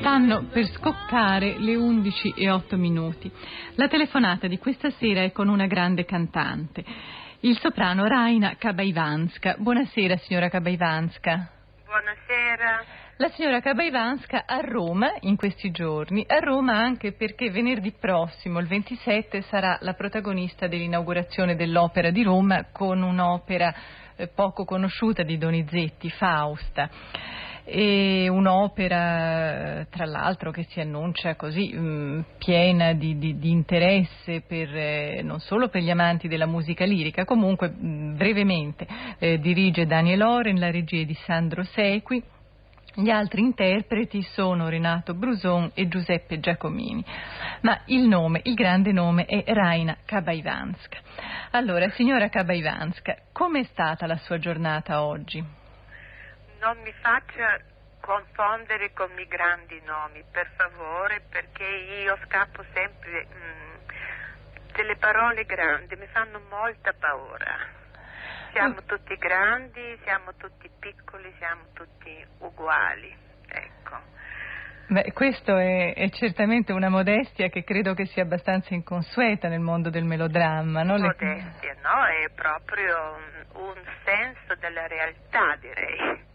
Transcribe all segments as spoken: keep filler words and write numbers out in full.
Stanno per scoccare le undici e otto minuti. La telefonata di questa sera è con una grande cantante, il soprano Raina Kabaivanska. Buonasera, signora Kabaivanska. Buonasera. La signora Kabaivanska a Roma in questi giorni, a Roma anche perché venerdì prossimo, il ventisette, sarà la protagonista dell'inaugurazione dell'Opera di Roma con un'opera eh, poco conosciuta di Donizetti, Fausta. E un'opera tra l'altro che si annuncia così mh, piena di, di, di interesse per, eh, non solo per gli amanti della musica lirica. Comunque mh, brevemente eh, dirige Daniel Oren, la regia è di Sandro Sequi, gli altri interpreti sono Renato Bruson e Giuseppe Giacomini, ma il nome, il grande nome è Raina Kabaivanska. Allora, signora Kabaivanska, com'è stata la sua giornata oggi? Non mi faccia confondere con i grandi nomi, per favore, perché io scappo sempre mh, delle parole grandi, mi fanno molta paura. Siamo tutti grandi, siamo tutti piccoli, siamo tutti uguali, ecco. Beh, questo è, è certamente una modestia che credo che sia abbastanza inconsueta nel mondo del melodramma, no? Modestia, no? È proprio un, un senso della realtà, direi.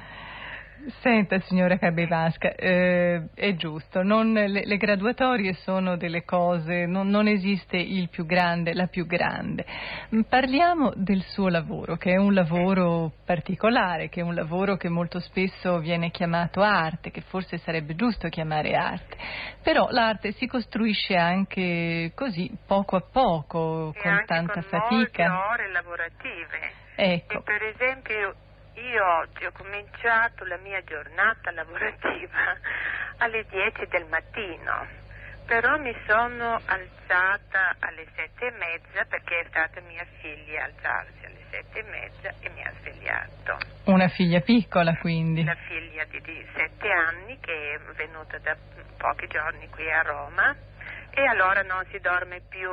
Senta, signora Kabaivanska, eh, è giusto, non, le, le graduatorie sono delle cose, non, non esiste il più grande, la più grande. Parliamo del suo lavoro, che è un lavoro particolare, che è un lavoro che molto spesso viene chiamato arte, che forse sarebbe giusto chiamare arte, però l'arte si costruisce anche così, poco a poco, e con anche tanta con fatica. molte ore lavorative. Ecco. E per esempio io oggi ho cominciato la mia giornata lavorativa alle dieci del mattino, però mi sono alzata alle sette e mezza perché è stata mia figlia alzarsi alle sette e mezza e mi ha svegliato. Una figlia piccola, quindi? La figlia di, di sette anni che è venuta da pochi giorni qui a Roma e allora non si dorme più.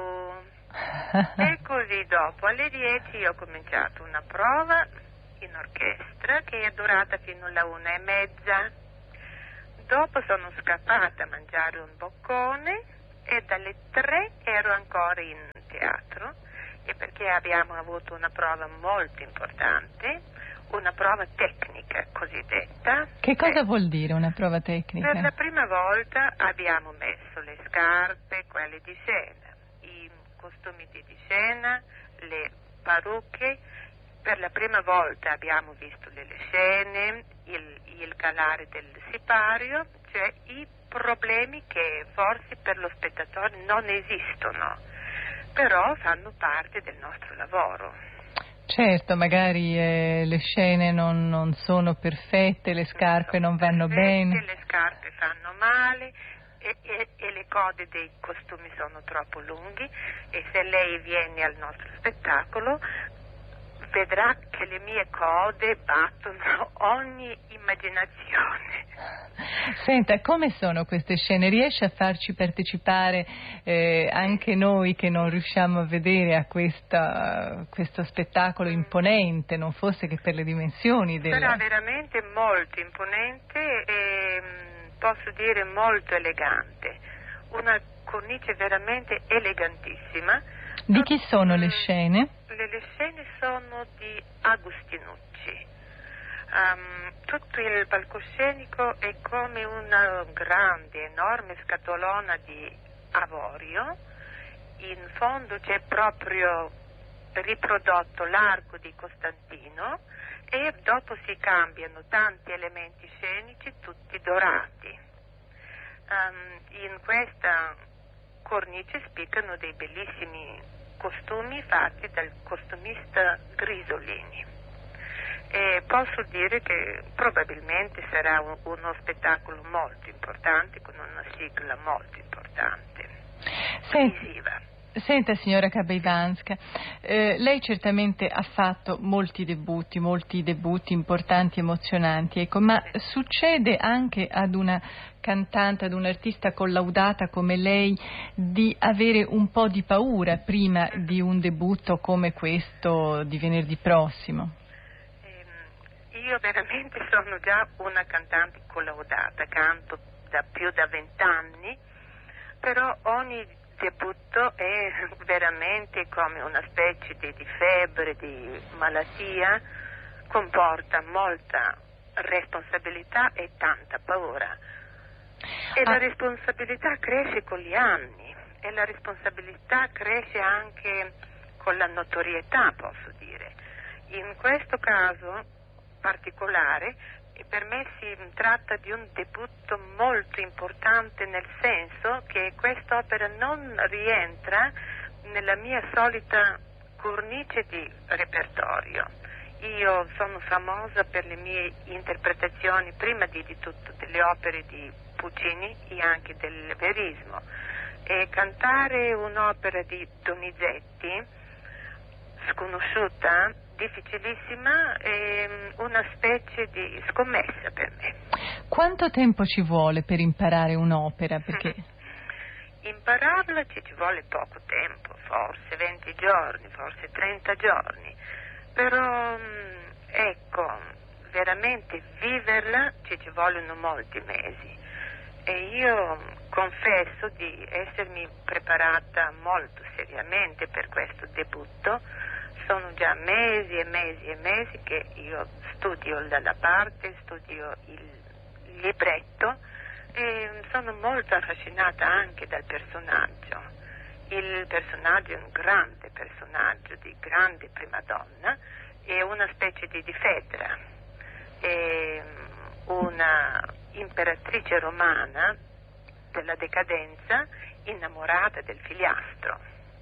E così dopo alle dieci ho cominciato una prova in orchestra che è durata fino alla una e mezza. Dopo sono scappata a mangiare un boccone e dalle tre ero ancora in teatro, e perché abbiamo avuto una prova molto importante, una prova tecnica cosiddetta. Che cosa eh, vuol dire una prova tecnica? Per la prima volta abbiamo messo le scarpe, quelle di scena, i costumi di scena, le parrucche. Per la prima volta abbiamo visto le scene, il, il calare del sipario, cioè i problemi che forse per lo spettatore non esistono, però fanno parte del nostro lavoro. Certo, magari eh, le scene non, non sono perfette, le scarpe non, non vanno perfette, bene. Le scarpe fanno male e, e, e le code dei costumi sono troppo lunghi, e se lei viene al nostro spettacolo vedrà che le mie code battono ogni immaginazione. Senta, come sono queste scene? Riesce a farci partecipare eh, anche noi che non riusciamo a vedere a questa, questo spettacolo imponente, non fosse che per le dimensioni del... Sarà veramente molto imponente e posso dire molto elegante, una cornice veramente elegantissima. Di chi sono le scene? Le, le scene sono di Agustinucci. Um, tutto il palcoscenico è come una grande, enorme scatolona di avorio. In fondo c'è proprio riprodotto l'arco di Costantino e dopo si cambiano tanti elementi scenici, tutti dorati. Um, in questa cornice spiccano dei bellissimi costumi fatti dal costumista Grisolini, e posso dire che probabilmente sarà un, uno spettacolo molto importante, con una sigla molto importante, visiva. Senta, signora Kabaivanska, eh, lei certamente ha fatto molti debutti, molti debutti importanti, emozionanti, ecco, ma succede anche ad una cantante, ad un'artista collaudata come lei, di avere un po' di paura prima di un debutto come questo di venerdì prossimo? Io veramente sono già una cantante collaudata, canto da più da vent'anni, però ogni debutto è veramente come una specie di, di febbre, di malattia, comporta molta responsabilità e tanta paura. E ah. la responsabilità cresce con gli anni e la responsabilità cresce anche con la notorietà, posso dire. In questo caso particolare, per me si tratta di un debutto molto importante, nel senso che quest'opera non rientra nella mia solita cornice di repertorio. Io sono famosa per le mie interpretazioni, prima di, di tutto, delle opere di Puccini e anche del verismo, e cantare un'opera di Donizetti, sconosciuta, difficilissima, è una specie di scommessa per me. Quanto tempo ci vuole per imparare un'opera? Perché impararla ci, ci vuole poco tempo, forse venti giorni, forse trenta giorni, però ecco, veramente viverla ci, ci vogliono molti mesi. E io confesso di essermi preparata molto seriamente per questo debutto. Sono già mesi e mesi e mesi che io studio dalla parte, studio il libretto e sono molto affascinata anche dal personaggio. Il personaggio è un grande personaggio di grande prima donna, è una specie di, di Fedra, è una imperatrice romana della decadenza innamorata del figliastro.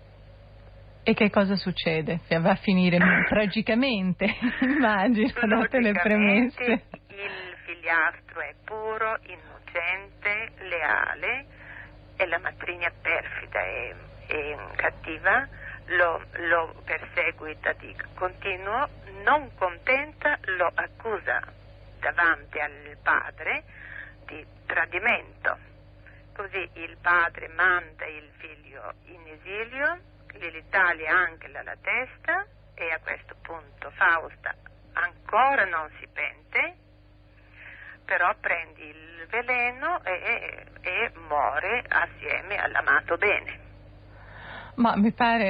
E che cosa succede? Va a finire tragicamente, immagino, date le premesse. Il figliastro è puro, innocente, leale e la matrigna perfida e, e cattiva lo, lo perseguita di continuo, non contenta lo accusa davanti al padre di tradimento. Così il padre manda il figlio in esilio, gli taglia anche la, la testa e a questo punto Fausta ancora non si pente, però prende il veleno e, e, e muore assieme all'amato bene. Ma mi pare